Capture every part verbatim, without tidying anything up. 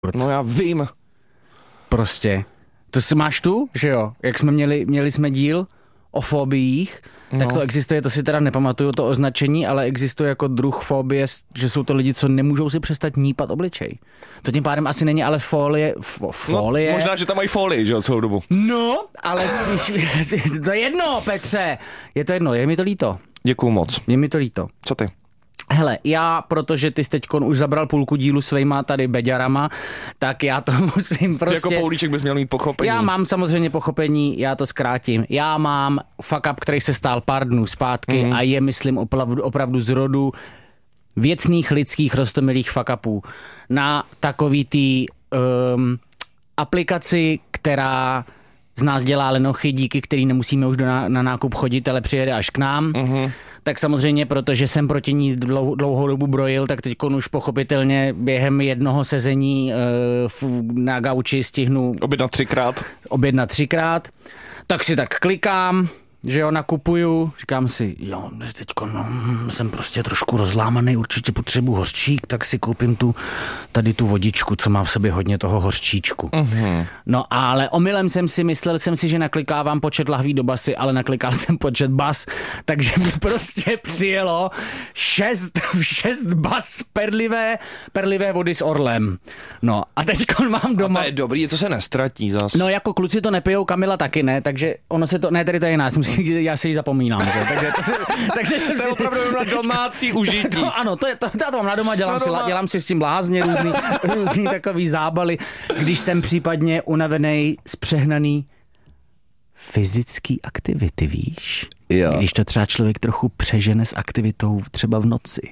No já vím. Prostě. To si máš tu, že jo? Jak jsme měli, měli jsme díl o fobiích, no. Tak to existuje, to si teda nepamatuju to označení, ale existuje jako druh fobie, že jsou to lidi, co nemůžou si přestat nípat obličej. To tím pádem asi není ale folie, fo, folie. No, možná, že tam mají folii, že jo, celou dobu. No, ale spíš, to je jedno, Petře, je to jedno, je mi to líto. Děkuju moc. Je mi to líto. Co ty? Hele, já, protože ty jsi teďkon už zabral půlku dílu svejma tady beďarama, tak já to musím prostě... Ty jako Poulíček bys měl mít pochopení. Já mám samozřejmě pochopení, já to zkrátím. Já mám fuck up, který se stál pár dnů zpátky mm. a je, myslím, opravdu, opravdu z rodu věcných, lidských, roztomilých fuck upů. Na takový tý um, aplikaci, která z nás dělá lenochy, díky který nemusíme už do na, na nákup chodit, ale přijede až k nám. Mm-hmm. Tak samozřejmě, protože jsem proti ní dlou, dlouhou dobu brojil, tak teď už pochopitelně během jednoho sezení uh, na gauči stihnu objednat třikrát. Objednat třikrát. Tak si tak klikám, že jo, nakupuju, říkám si, jo, teďko no, jsem prostě trošku rozlámaný, určitě potřebuji hořčík, tak si koupím tu, tady tu vodičku, co má v sobě hodně toho hořčíčku. Uh-huh. No ale omylem jsem si, myslel jsem si, že naklikávám počet lahví do basy, ale naklikal jsem počet bas, takže mi prostě přijelo šest, šest bas perlivé, perlivé vody s orlem. No a teďko mám doma... A to je dobrý, to se nestratí zas. No jako kluci to nepijou, Kamila taky ne, takže ono se to, ne, tady to je jiná, já si ji zapomínám. Že? Takže to, takže jsem to je opravdu na domácí užití. To, ano, to je, to, to mám na doma, dělám, na si, doma. dělám si s tím blázně, různý, různý takový zábaly, když jsem případně unavený, spřehnaný fyzický aktivity, víš? Jo. Když to třeba člověk trochu přežene s aktivitou třeba v noci.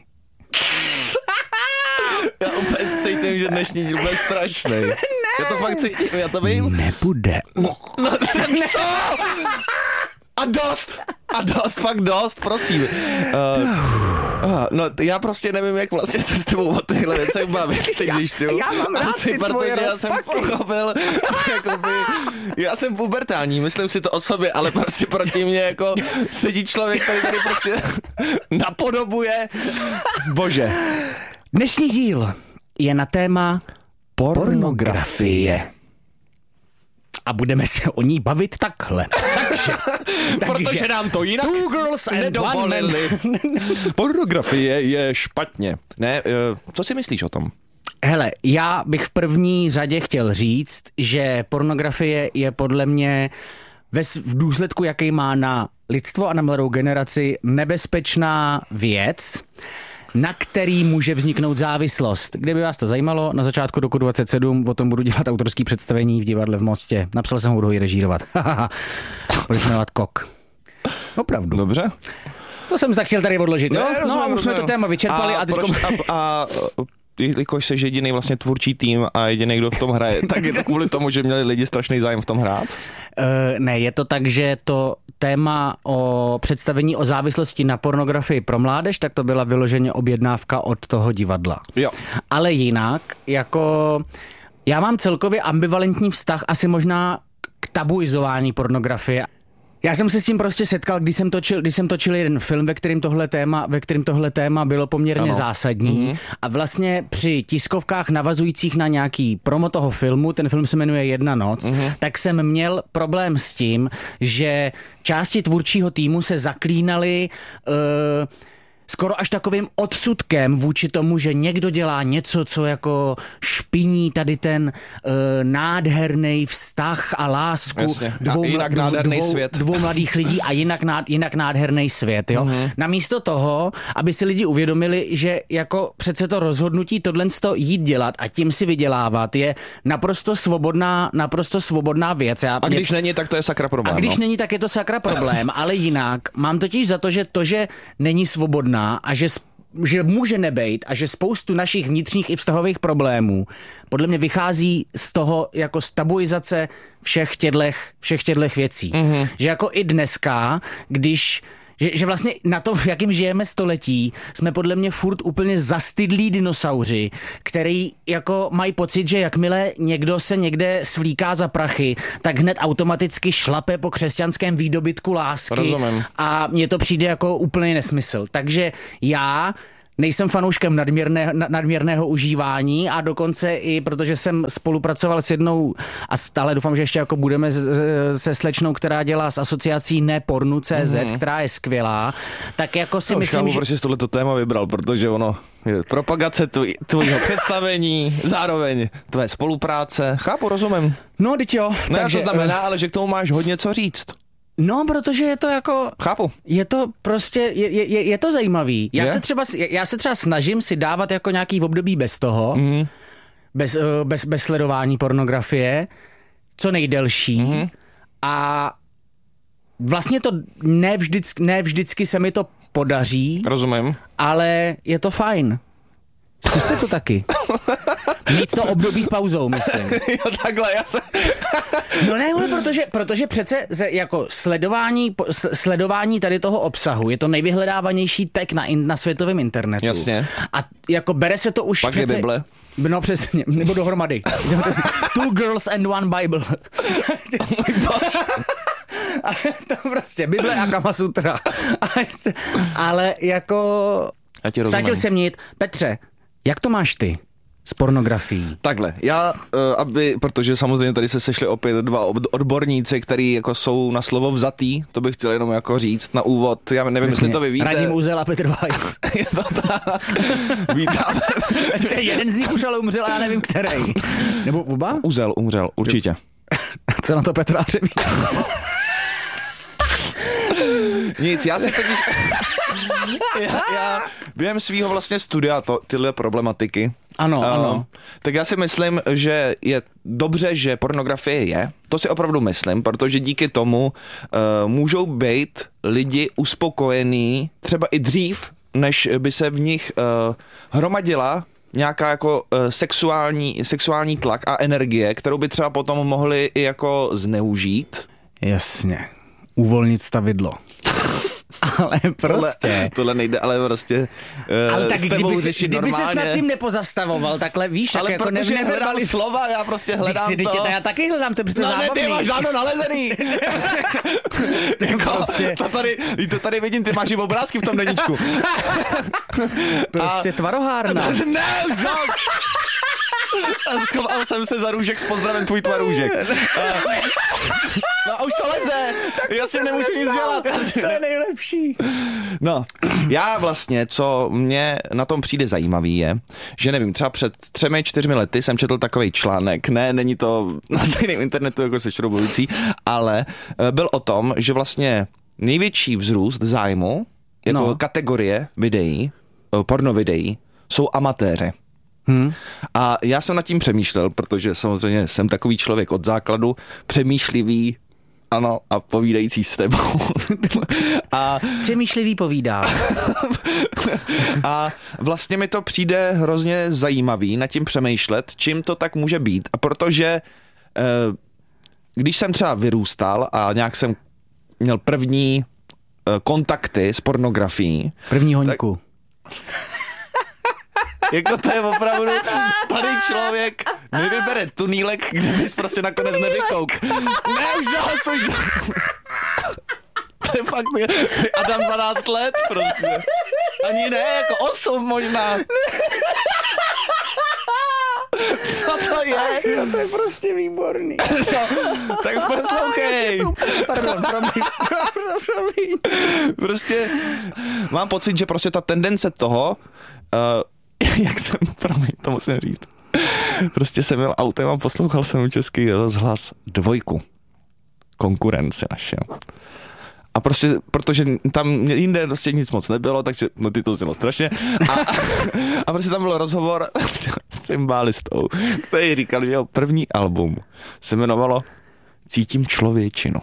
Já úplně cítím, že dnešní díl bude strašný. Ne. Já to fakt cítím, já to vím. Nebude. No, no, co? A dost! A dost, fakt dost, prosím. Uh, uh, no, já prostě nevím, jak vlastně se s tebou o tyhle věci bavit, teď zjišťuju. Já, já mám rád ty tvoje já jsem pochopil, jakoby, já jsem pubertální, myslím si to o sobě, ale prostě proti mě jako sedí člověk, který tady prostě napodobuje. Bože. Dnešní díl je na téma pornografie. A budeme se o ní bavit takhle. Takže, Protože takže nám to jinak two girls and nedovolili. Pornografie je špatně. Ne, co si myslíš o tom? Hele, já bych v první řadě chtěl říct, že pornografie je podle mě ve, v důsledku, jaký má na lidstvo a na mladou generaci, nebezpečná věc, na který může vzniknout závislost. Kdyby vás to zajímalo, na začátku roku dvacet sedm o tom budu dělat autorský představení v divadle v Mostě. Napsal jsem ho, budu ho i režírovat. Budu se jmenovat Kok. Opravdu. Dobře. To jsem tak chtěl tady odložit, no? No, rozumím, no a už rozumím. jsme to téma vyčerpali. A, a, proč, a, a jelikož jsi jediný vlastně tvůrčí tým a jediný, kdo v tom hraje, tak je to kvůli tomu, že měli lidi strašný zájem v tom hrát? Uh, ne, je to tak, že to téma o představení o závislosti na pornografii pro mládež, tak to byla vyloženě objednávka od toho divadla. Jo. Ale jinak, jako já mám celkově ambivalentní vztah asi možná k tabuizování pornografie. Já jsem se s tím prostě setkal, když jsem točil, když jsem točil jeden film, ve kterém tohle téma, ve kterém tohle téma bylo poměrně ano. zásadní. Mm-hmm. A vlastně při tiskovkách navazujících na nějaký promo toho filmu, ten film se jmenuje Jedna noc, mm-hmm. tak jsem měl problém s tím, že části tvůrčího týmu se zaklínaly uh, skoro až takovým odsudkem vůči tomu, že někdo dělá něco, co jako špiní tady ten uh, nádherný vztah a lásku Jasně. dvou, a jinak nádherný dvou, svět. dvou mladých lidí a jinak, nád, jinak nádherný svět. Jo? Mm-hmm. Namísto toho, aby si lidi uvědomili, že jako přece to rozhodnutí tohle jít dělat a tím si vydělávat je naprosto svobodná, naprosto svobodná věc. Já, a když mě... není, tak to je sakra problém. A když no? není, tak je to sakra problém, ale jinak mám totiž za to, že to, že není svobodná a že, že může nebejt a že spoustu našich vnitřních i vztahových problémů podle mě vychází z toho jako z tabuizace všech tědlech, všech tědlech věcí. Mm-hmm. Že jako i dneska, když Že, že vlastně na to, v jakém žijeme století, jsme podle mě furt úplně zastydlí dinosauři, který jako mají pocit, že jakmile někdo se někde svlíká za prachy, tak hned automaticky šlape po křesťanském výdobytku lásky. Rozumím. A mně to přijde jako úplný nesmysl. Takže já nejsem fanouškem nadměrné, nadměrného užívání a dokonce i protože jsem spolupracoval s jednou a stále doufám, že ještě jako budeme se slečnou, která dělá s asociací Nepornu tečka cé zet, mm-hmm. která je skvělá, tak jako si no, myslím, chápu, že... proč jsi tohleto téma vybral, protože ono je propagace tvoj, tvojho představení, zároveň tvé spolupráce. Chápu, rozumím. No, teď jo. Ne, takže, to znamená, ale že k tomu máš hodně co říct. No, protože je to jako... Chápu. Je to prostě, je, je, je to zajímavý. Já je? se třeba, já se třeba snažím si dávat jako nějaký období bez toho, mm. bez, bez, bez sledování pornografie, co nejdelší. Mm. A vlastně to ne vždycky, ne vždycky se mi to podaří. Rozumím. Ale je to fajn. Zkuste to taky. Mít to období s pauzou, myslím. Jo, takhle, já se... No ne, protože, protože přece jako sledování, sledování tady toho obsahu je to nejvyhledávanější tag na, na světovém internetu. Jasně. A jako bere se to už pak přece... je Bible. No přesně, nebo dohromady. Two girls and one Bible. A to prostě, Bible a Kamasutra. Ale jako... Ztratil jsem nit. Petře, jak to máš ty s pornografií? Takhle, já, aby, protože samozřejmě tady se sešli opět dva odborníci, který jako jsou na slovo vzatý, to bych chtěl jenom jako říct na úvod, já nevím, jestli to vy víte. Radim Uzel a Petr Weiss. Je to tak. Vítáme. Jeden z nich už ale umřel a já nevím, který. Nebo oba? Uzel umřel, určitě. Co na to Petra Hřebí? Nic, já si totiž... já, já během svýho vlastně studia to, tyhle problematiky. Ano, uh, ano. Tak já si myslím, že je dobře, že pornografie je. To si opravdu myslím, protože díky tomu uh, můžou být lidi uspokojení třeba i dřív, než by se v nich uh, hromadila nějaká jako uh, sexuální, sexuální tlak a energie, kterou by třeba potom mohli i jako zneužít. Jasně. Uvolnit stavidlo. Ale prostě. Tohle, tohle nejde, ale prostě uh, ale tak s tebou kdyby, řešit kdyby normálně. ses nad tím nepozastavoval, takhle víš, ale tak jako protože ne, hledám slova, já prostě hledám si, to. Já taky hledám, to je prostě no, zábavný. No ne, ty máš dávno nalezený. jako, prostě. to, tady, to tady vidím, ty máš i obrázky v tom deníčku. prostě tvarohárna. Ne, už dost. Schoval jsem se za růžek s pozdravem tvůj tvarůžek. No a už to leze. Já si nemůžu nic dělat. To je nejlepší. No, já vlastně, co mě na tom přijde zajímavý je, že nevím, třeba před třemi, čtyřmi lety jsem četl takový článek, ne, není to na stejném internetu jako se šroubující, ale byl o tom, že vlastně největší vzrůst zájmu jako no. kategorie videí, pornovideí, jsou amatéři. Hmm. A já jsem nad tím přemýšlel, protože samozřejmě jsem takový člověk od základu, přemýšlivý, ano, a povídající s tebou. a přemýšlivý povídá. A vlastně mi to přijde hrozně zajímavý nad tím přemýšlet, čím to tak může být. A protože když jsem třeba vyrůstal a nějak jsem měl první kontakty s pornografií. První hoňku. Tak... Jako to je opravdu, tady člověk nevybere tunílek, kde bys prostě nakonec nevykouk. Ne, už dost, to už To je fakt, Adam dvanáct let prostě. Ani ne, jako osm možná. Co to je? No, to je prostě výborný. No, tak poslouchej. Pardon, promiň, promiň. Prostě mám pocit, že prostě ta tendence toho, uh, jak jsem, promiň, to musím říct. Prostě jsem jel autem a poslouchal jsem Český rozhlas dvojku. Konkurenci naše. A prostě, protože tam jinde prostě nic moc nebylo, takže, no ty to znělo strašně. A, a prostě tam byl rozhovor s cymbalistou, který říkal, že jeho první album se jmenovalo Cítím člověčinu.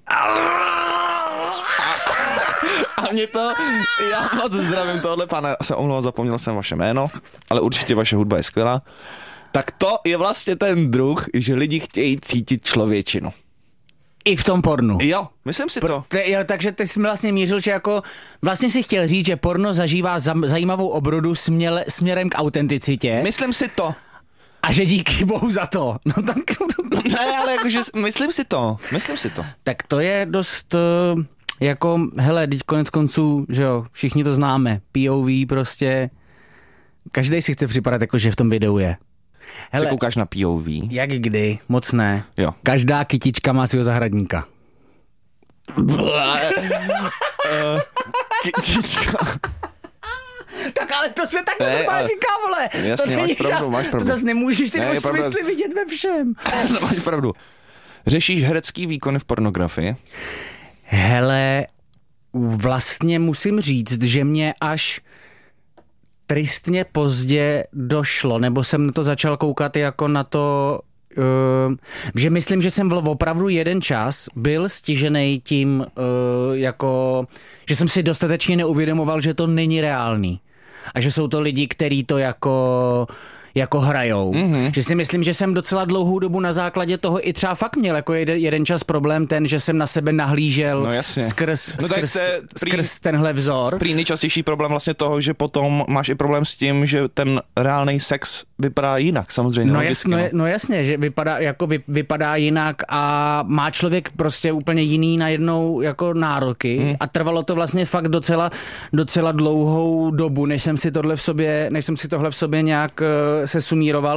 A mě to, já moc zdravím tohle pana, se omlouvám, zapomněl jsem vaše jméno, ale určitě vaše hudba je skvělá. Tak to je vlastně ten druh, že lidi chtějí cítit člověčinu. I v tom pornu. Jo, myslím si to. T- jo, takže ty jsi mi vlastně mířil, že jako vlastně si chtěl říct, že porno zažívá zam- zajímavou obrodu směle, směrem k autenticitě. Myslím si to. A že díky bohu za to. No tak... ne, ale jakože myslím si to. Myslím si to. Tak to je dost jako, hele, teď konec konců, že jo, všichni to známe. P O V prostě, Každý si chce připadat jako, že v tom videu je. Hele, se koukáš na P O V? Jak kdy, moc ne. Jo. Každá kytička má svého zahradníka. Kytička. Tak ale to se takhle ne, ale... říká, vole. Jasně, to máš pravdu, máš pravdu. To zase nemůžeš ty ne, smysly vidět ve všem. No, máš pravdu. Řešíš herecký výkony v pornografii? Hele, vlastně musím říct, že mě až tristně pozdě došlo, nebo jsem na to začal koukat jako na to, uh, že myslím, že jsem opravdu jeden čas byl stižený tím, uh, jako, že jsem si dostatečně neuvědomoval, že to není reálný. A že jsou to lidi, kteří to jako... jako hrajou. Mm-hmm. Že si myslím, že jsem docela dlouhou dobu na základě toho i třeba fakt měl jako jeden, jeden čas problém ten, že jsem na sebe nahlížel no, skrz, no, skrz, prý, skrz tenhle vzor. Prý nejčastější problém vlastně toho, že potom máš i problém s tím, že ten reálný sex vypadá jinak, samozřejmě. No, jas, no, no jasně, že vypadá, jako vy, vypadá jinak a má člověk prostě úplně jiný najednou jako nároky hmm. a trvalo to vlastně fakt docela, docela dlouhou dobu, než jsem si tohle v sobě, než jsem si tohle v sobě nějak se sumíroval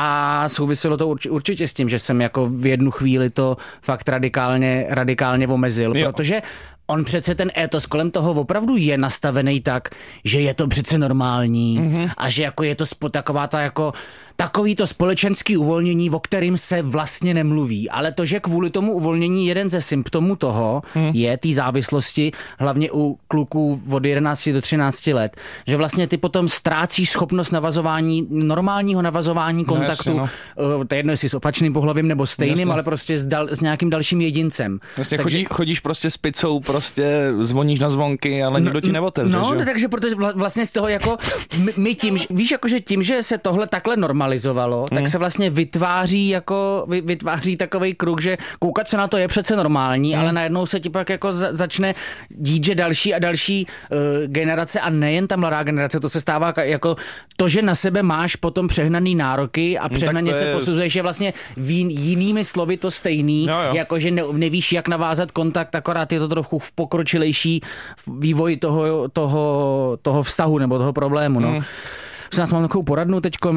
a souviselo to urč, určitě s tím, že jsem jako v jednu chvíli to fakt radikálně, radikálně omezil, jo. Protože on přece ten étos kolem toho opravdu je nastavený tak, že je to přece normální mm-hmm. a že jako je to spo, taková ta jako takový to společenský uvolnění, o kterým se vlastně nemluví. Ale to, že kvůli tomu uvolnění jeden ze symptomů toho mm. je té závislosti, hlavně u kluků od jedenácti do třinácti let, že vlastně ty potom ztrácíš schopnost navazování, normálního navazování kontaktu, no, no. to je jedno, jestli s opačným pohlavím nebo stejným, jasně. ale prostě s, dal, s nějakým dalším jedincem. Vlastně takže, chodí, chodíš prostě s picou, prostě zvoníš na zvonky, ale nikdo no, ti neotevře. No, že? takže protože vlastně z toho jako my, my tím, víš, jako že tím, že se tohle takhle normalizovalo, tak mm. se vlastně vytváří jako vytváří takovej kruh, že koukat se na to je přece normální, mm. ale najednou se ti pak jako za, začne dít, že další a další uh, generace a nejen ta mladá generace, to se stává jako to, že na sebe máš potom přehnaný nároky a přehnaně se je... posuzuješ, že vlastně ví, jinými slovy to stejný, jo, jo. jako že ne, nevíš, jak navázat kontakt, akorát je to trochu v pokročilejší vývoj toho, toho, toho vztahu nebo toho problému, no. Mm. Už nás mám takovou poradnu teďko.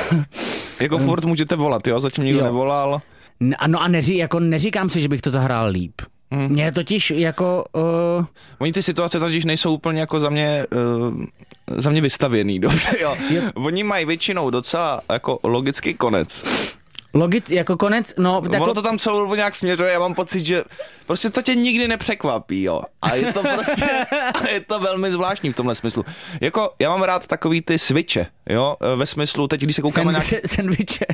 Jako furt můžete volat, jo? Zatím nikdo jo. nevolal. No a neří, jako neříkám si, že bych to zahrál líp. Hmm. Mně totiž jako... Uh... Oni ty situace totiž nejsou úplně jako za mě, uh, za mě vystavěný, dobře, jo. jo. Oni mají většinou docela jako logický konec. Logit jako konec, no... Ono jako... to tam celou dobu nějak směřuje, já mám pocit, že prostě to tě nikdy nepřekvapí, jo. A je to prostě, je to velmi zvláštní v tomhle smyslu. Jako, já mám rád takový ty switche, jo, ve smyslu, teď když se koukám na nějaký... Sandwiche.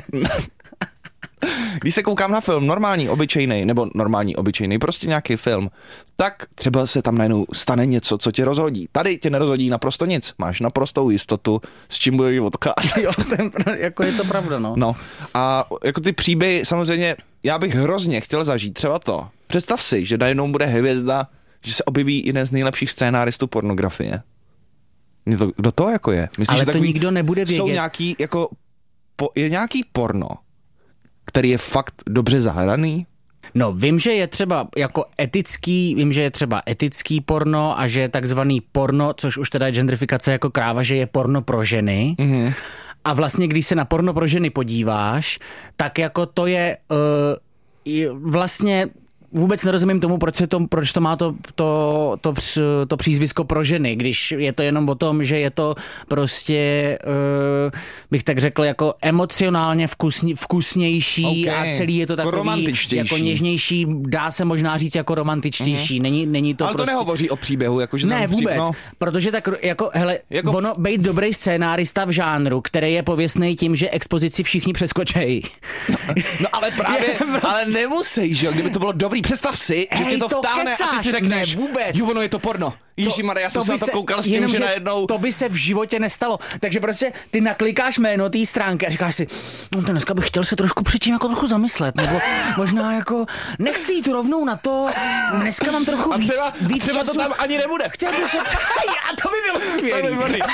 Když se koukám na film, normální, obyčejný, nebo normální, obyčejný, prostě nějaký film, tak třeba se tam najednou stane něco, co tě rozhodí. Tady tě nerozhodí naprosto nic. Máš naprostou jistotu, s čím budeš odcházet. Jo, ten, jako je to pravda, no. No, a jako ty příběhy, samozřejmě, já bych hrozně chtěl zažít třeba to. Představ si, že najednou bude hvězda, že se objeví jeden z nejlepších scénáristů pornografie. To, kdo to jako je? Myslíš, ale že to takový, nikdo nebude vědět. Jsou nějaký, jako, po, je nějaký porno, který je fakt dobře zahraný? No, vím, že je třeba jako etický, vím, že je třeba etický porno a že je takzvaný porno, což už teda je genderifikace jako kráva, že je porno pro ženy. Mm-hmm. A vlastně, když se na porno pro ženy podíváš, tak jako to je uh, vlastně... Vůbec nerozumím tomu, proč, se to, proč to má to, to, to, to přízvisko pro ženy, když je to jenom o tom, že je to prostě, uh, bych tak řekl, jako emocionálně vkusně, vkusnější okay. a celý je to takový jako něžnější, dá se možná říct jako romantičtější. Mm-hmm. Není, není to ale prostě... to nehovoří o příběhu. Jako, že ne, vůbec, příběh, no. protože tak jako, hele, jako... ono bejt dobrý scénárista v žánru, který je pověstný tím, že expozici všichni přeskočejí. No, no ale právě, prostě... ale nemusí, že jo, kdyby to bylo dobrý. Představ si, že tě to, to vtáhne kecáš, a ty si řekneš, ne, vůbec. Jo, ono je to porno. Ježišmarja, já jsem se na to koukal s tím, jenom, že najednou... To by se v životě nestalo. Takže prostě ty naklikáš jméno té stránky a říkáš si, no to dneska bych chtěl se trošku předtím jako trochu zamyslet, nebo možná jako nechci jít rovnou na to, dneska mám trochu a třeba, víc, víc třeba času. to tam ani nebude. Chtěl bych se... A to by bylo skvělý. To by bylo...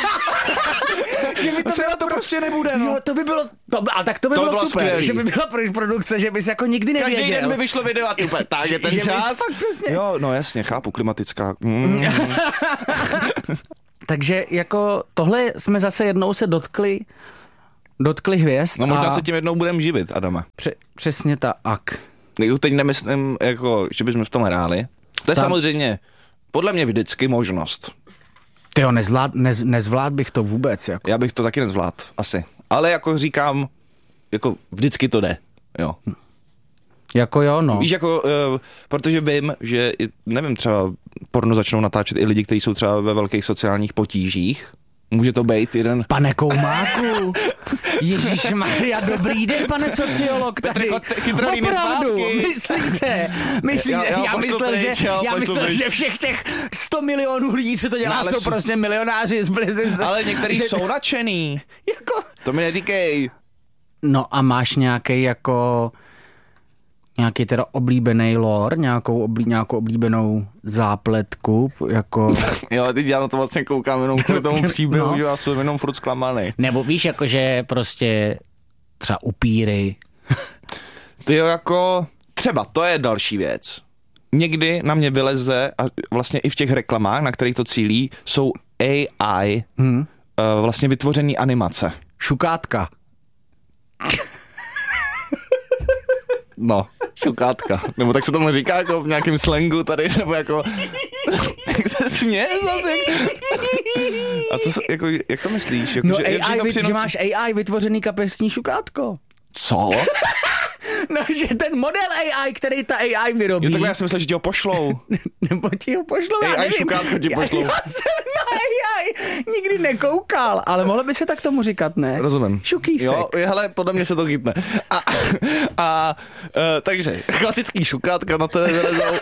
že by to třeba to prostě nebude, no. Jo, to by bylo... To, ale tak to by to bylo, bylo super, skvělý. Že by byla produkce, že bys jako nikdy nevěděl. Každý den by vyšlo video a tupe, takže ten čas... Jo, no jasně, chápu, klimatická... Mm. takže jako tohle jsme zase jednou se dotkli, dotkli hvězd. No možná a se tím jednou budeme živit, Adama. Pře- přesně ta ak. Teď nemyslím, jako, že bychom v tom hráli. To je Tam. samozřejmě podle mě vždycky možnost. Tyjo, nezvlád, nez, nezvlád bych to vůbec. Jako. Já bych to taky nezvládl, asi. Ale jako říkám, jako vždycky to jde, jo. Jako jo, no. Víš, jako, uh, protože vím, že, nevím, třeba porno začnou natáčet i lidi, kteří jsou třeba ve velkých sociálních potížích. Může to být jeden... Pane Koumáku, Ježišmarja, dobrý den, pane sociolog tady. Opravdu, myslíte? myslíte? Já, já, já myslel, pryč, že, já myslel že všech těch sto milionů lidí, co to dělá, no, jsou jsou prostě milionáři z Blizzard. Ale některý že... jsou nadšený. Jako... To mi neříkej. No a máš nějaký jako... Nějaký teda oblíbený lore, nějakou, oblí, nějakou oblíbenou zápletku, jako... Jo, teď já na to vlastně koukám jenom kvůli tomu příběhu, no. Že já jsem jenom furt zklamaný. Nebo víš, jakože prostě třeba upíry. Ty jo, jako... Třeba, to je další věc. Někdy na mě vyleze, a vlastně i v těch reklamách, na kterých to cílí, jsou A I, hmm. uh, vlastně vytvořený animace. Šukátka. No, šukátka. Nebo tak se tomu říká jako v nějakém slangu tady, nebo jako... Jak se směje zase? A co, jako, jak to myslíš? Jako, no že, A I, že, vy, přinutí... že máš A I vytvořený kapesní šukátko. Co? No, že ten model A I, který ta A I vyrobí... Jo, takhle já si myslel, že ti ho pošlou. Nebo ti ho pošlou, já A I nevím. šukátko ti pošlou. Já, já jsem na A I nikdy nekoukal, ale mohlo by se tak tomu říkat, ne? Rozumím. Šukísek. Jo, hele, podle mě se to chytne. A, a uh, takže, klasický šukátka na to vylezou.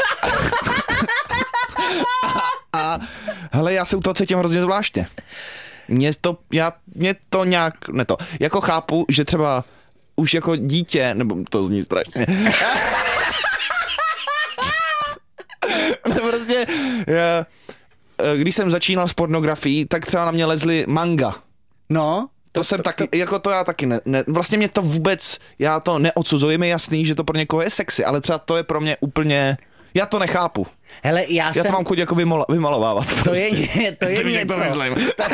A, a hele, já se u toho cítím hrozně zvláštně. Mě to, já, mě to nějak, ne to, jako chápu, že třeba už jako dítě, nebo to zní strašně. Ne, prostě, já, když jsem začínal s pornografií, tak třeba na mě lezly manga. No. To, to jsem to, taky, to... jako to já taky ne, ne, vlastně mě to vůbec, já to neodsuzuji, mi jasný, že to pro někoho je sexy, ale třeba to je pro mě úplně, já to nechápu. Hele, já, já jsem... to mám chuť jako vymola, vymalovávat. To prostě. je, to je něco. To,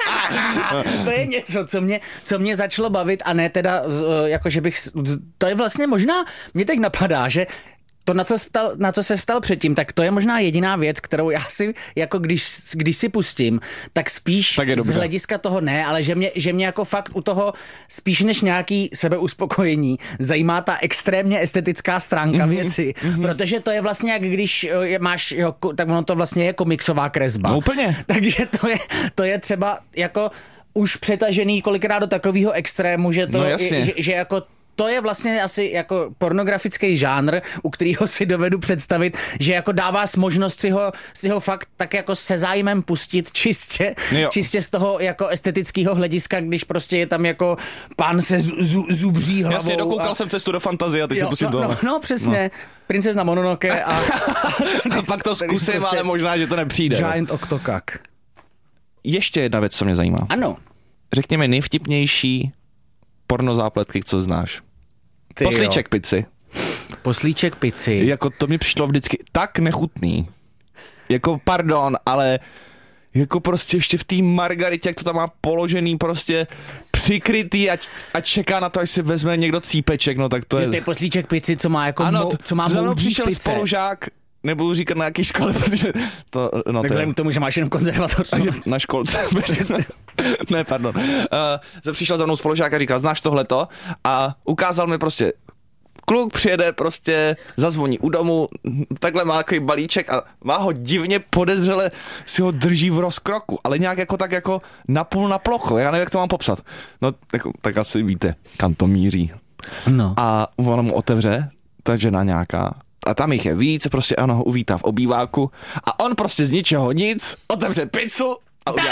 to je něco, co mě, co mě začalo bavit a ne teda, jako že bych, to je vlastně možná, mě teď napadá, že to, na co, ptal, na co se ptal předtím, tak to je možná jediná věc, kterou já si, jako když, když si pustím, tak spíš tak z hlediska toho ne, ale že mě, že mě jako fakt u toho spíš než nějaký sebeuspokojení zajímá ta extrémně estetická stránka mm-hmm, věci, mm-hmm. protože to je vlastně jak když máš, jo, tak ono to vlastně je komiksová kresba. No úplně. Takže to je, to je třeba jako už přetažený kolikrát do takového extrému, že to, no je, že, že jako to je vlastně asi jako pornografický žánr, u kterého si dovedu představit, že jako dává možnost si ho, si ho fakt tak jako se zájmem pustit čistě, jo. čistě z toho jako estetického hlediska, když prostě je tam jako pán se zu, zubří hlavou. Jasně, dokoukal a... jsem cestu do fantazie a teď jo, si pustím no, tohle. no, no, přesně. No. Princezna Mononoke a... a pak to zkusím, prostě ale možná, že to nepřijde. Giant Octokak. Ještě jedna věc, co mě zajímá. Ano. Řekněme nejvtipnější pornozápletky, co znáš. Ty Poslíček jo. pici. Poslíček pici. Jako to mi přišlo vždycky tak nechutný. Jako pardon, ale jako prostě ještě v té margaritě, jak to tam má položený prostě přikrytý a, a čeká na to, až si vezme někdo cípeček, no tak to je... To je poslíček pici, co má jako ano, mou, co má moudí v pice. Spolužák, nebudu říkat na jaký škole, protože to... No, tak vzhledem k tomu, že máš jenom konzervatoř. Na školce. Ne, pardon. Uh, přišel za mnou spolužák a říkal, znáš tohleto? A ukázal mi prostě, kluk přijede prostě, zazvoní u domu, takhle má takový balíček a má ho divně podezřele, si ho drží v rozkroku, ale nějak jako tak jako napůl na plochu, já nevím, jak to mám popsat. No, jako, tak asi víte, kam to míří. No. A ona mu otevře, ta žena nějaká, a tam jich je víc, prostě ano, ho uvítá v obýváku a on prostě z ničeho nic otevře pizzu a udělá.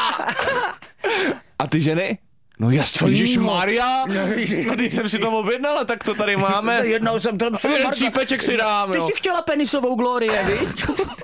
A ty ženy? No jasně, ježišmarja, no teď jsem si to objednala, tak to tady máme. Jednou jsem to... Jeden čípeček si dám, Ty no. jsi chtěla penisovou glorie, viď?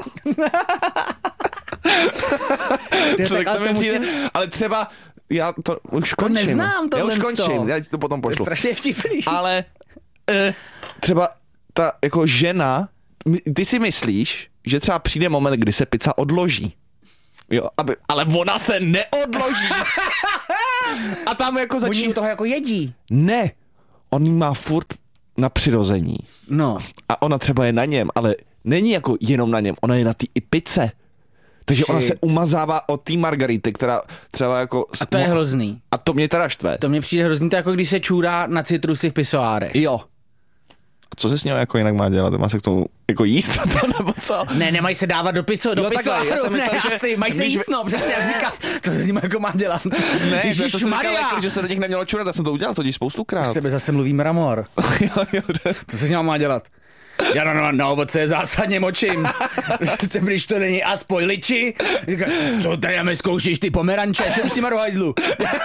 Ty, tak, ale, to musím... ale třeba, já to už končím. To neznám, to Já už končím, já ti to potom pošlu. To je strašně vtipný. Ale e, třeba ta jako žena, ty si myslíš, že třeba přijde moment, kdy se pizza odloží. Jo, aby, ale ona se neodloží. A tam jako začíná... Oni u toho jako jedí. Ne, on jí má furt na přirození. No. A ona třeba je na něm, ale není jako jenom na něm, ona je na té i pice. Takže Shit. ona se umazává od té margarity, která třeba jako... A to je hrozný. A to mě teda štve. To mě přijde hrozný, to je jako když se čůrá na citrusy v pisoárech. Jo. A co se s ním jako jinak má dělat? Má se k tomu jako jíst to, nebo co? Ne, nemají se dávat do, piso, do Jo, takhle, pisoáru, já jsem myslel, ne, že- asi, mají se víš, jíst, no, přesně, já říkám, to se s ním jako má dělat. Ne, to, to jsem říkal, Ježišmarja. jako, že se do nich nemělo čurat, já jsem to udělal, to děš spoustukrát. Z tebe zase mluví mramor. jo, jo, jde. Co se s ním má dělat? Já na, na, na ovoce je zásadně močím. Když to není aspoň liči. Říká, co tady mi zkoušíš ty pomeranče, jsem si maru hajzlu.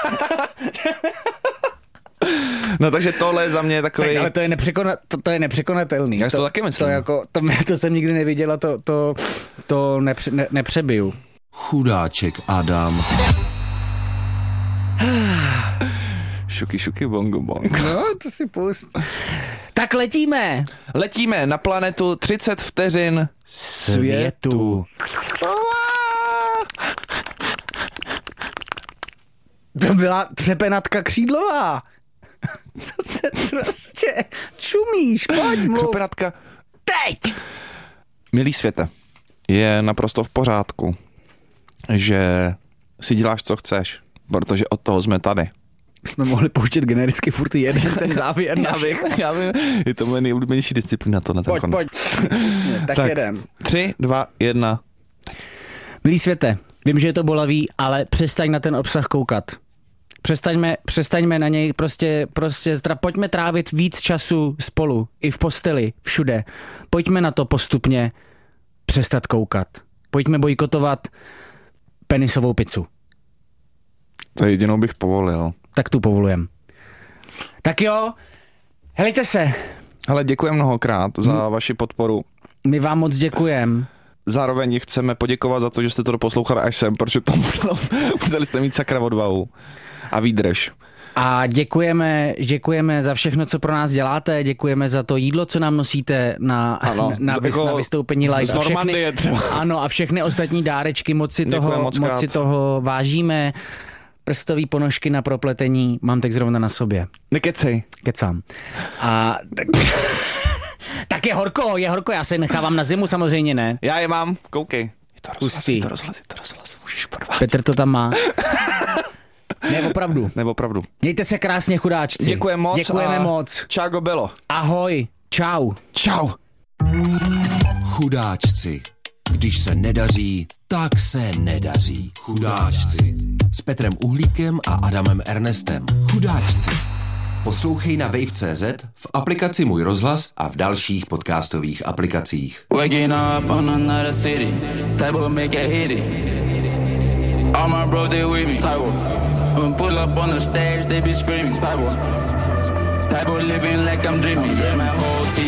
No takže tohle je za mě takový. Tak, ale to je, nepřekona, to, to je nepřekonatelný. Já si to taky myslím. To, jako, to, to jsem nikdy neviděla, to, to, to nepře, ne, nepřebiju. Chudáček Adam. Šuky, šuky, bongo, bongo. No, to si pust. Tak letíme. Letíme na planetu třicet vteřin světu. To byla třepenatka křídlová. To se prostě čumíš, pojď mluv. Křepenatka. Teď! Milý světe, je naprosto v pořádku, že si děláš, co chceš, protože od toho jsme tady. Jsme mohli pouštět genericky furt jeden ten závěr. Já vím, já vím, je to moje nejoblíbenější disciplína to na ten Pojď, konec. pojď. tak, tak jedem. Tři, dva, jedna. Milý světe, vím, že je to bolavý, ale přestaň na ten obsah koukat. Přestaňme, přestaňme na něj, prostě, prostě, tra, pojďme trávit víc času spolu, i v posteli, všude. Pojďme na to postupně přestat koukat. Pojďme bojkotovat penisovou pizzu. To jedinou bych povolil. Tak tu povolujem. Tak jo, helejte se. Hele, děkuji mnohokrát za vaši podporu. My vám moc děkujeme. Zároveň chceme poděkovat za to, že jste to doposlouchali až sem, protože to muselo, museli jste mít sakra odvahu a výdrž. A děkujeme, děkujeme za všechno, co pro nás děláte, děkujeme za to jídlo, co nám nosíte na, Ano, na, z- vys, jako na vystoupení live. z A všechny- Normandie třeba. Ano, a všechny ostatní dárečky, moc si, Děkujeme toho, moc moc krát. si toho vážíme. Prstový ponožky na propletení mám teď zrovna na sobě. Nekecej. Kecám. A tak, tak je horko, je horko, já se nechávám na zimu samozřejmě, ne? Já je mám, koukej. Je to rozhlas, Pustí. je to rozhlas, je to rozhlas, můžeš porvat. Petr to tam má. Ne, opravdu. Nebo opravdu. Mějte se krásně, chudáčci. Děkujeme moc. Děkujeme a moc. Čágo bylo. Ahoj. Čau. Čau. Chudáčci. Když se nedaří, tak se nedaří. Chudáčci. S Petrem Uhlíkem a Adamem Ernestem. Chudáčci. Poslouchej na wave tečka cé zet, v aplikaci Můj rozhlas a v dalších podcastových aplikacích. Waking up on another city, type will make it hit it. All my bro, they with me. When pull up on the stage, they be screaming. Type of living like I'm dreaming. Yeah, my whole team.